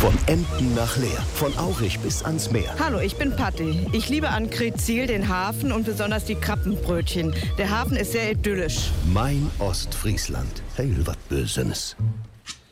Von Emden nach Leer, von Aurich bis ans Meer. Hallo, ich bin Patti. Ich liebe an Kretzil den Hafen und besonders die Krabbenbrötchen. Der Hafen ist sehr idyllisch. Mein Ostfriesland. Heil wat Bösenes.